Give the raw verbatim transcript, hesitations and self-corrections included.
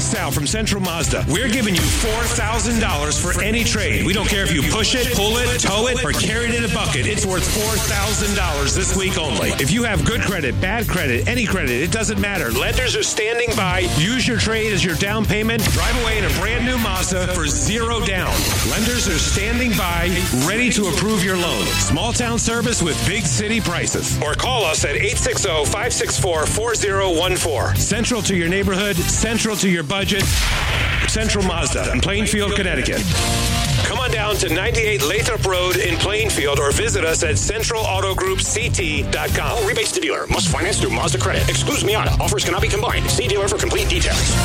Sal from Central Mazda. We're giving you four thousand dollars for any trade. We don't care if you push it, pull it, tow it, or carry it in a bucket. It's worth four thousand dollars this week only. If you have good credit, bad credit, any credit, it doesn't matter. Lenders are standing by. Use your trade as your down payment. Drive away in a brand new Mazda for zero down. Lenders are standing by, ready to approve your loan. Small town service with big city prices. Or call us at eight six zero, five six four, four zero one four. Central to your neighborhood, central to your budget. Central Mazda in Plainfield, Connecticut. Come on down to ninety-eight Lathrop Road in Plainfield or visit us at central auto group c t dot com. All rebates to dealer. Must finance through Mazda Credit. Excludes Miata. Offers cannot be combined. See dealer for complete details.